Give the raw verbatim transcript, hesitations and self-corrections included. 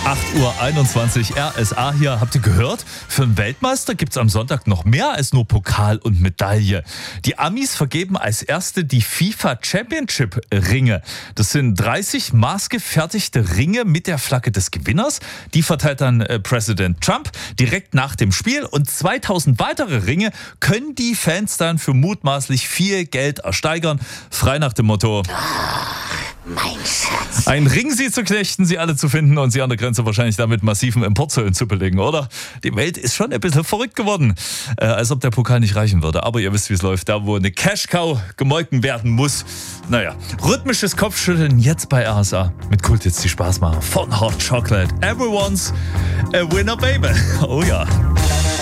acht Uhr einundzwanzig, R S A hier. Habt ihr gehört? Für einen Weltmeister gibt es am Sonntag noch mehr als nur Pokal und Medaille. Die Amis vergeben als erste die FIFA Championship Ringe. Das sind dreißig maßgefertigte Ringe mit der Flagge des Gewinners. Die verteilt dann äh, Präsident Trump direkt nach dem Spiel. Und zweitausend weitere Ringe können die Fans dann für mutmaßlich viel Geld ersteigern. Frei nach dem Motto: Mein Schatz. Ein Ring sie zu knechten, sie alle zu finden und sie an der Grenze wahrscheinlich damit massiven Importzöllen zu belegen, oder? Die Welt ist schon ein bisschen verrückt geworden. Äh, als ob der Pokal nicht reichen würde. Aber ihr wisst, wie es läuft. Da, wo eine Cash-Cow gemolken werden muss. Naja, rhythmisches Kopfschütteln jetzt bei R S A. Mit Kulthits, die Spaß machen. Von Hot Chocolate. Everyone's a winner, baby. Oh ja.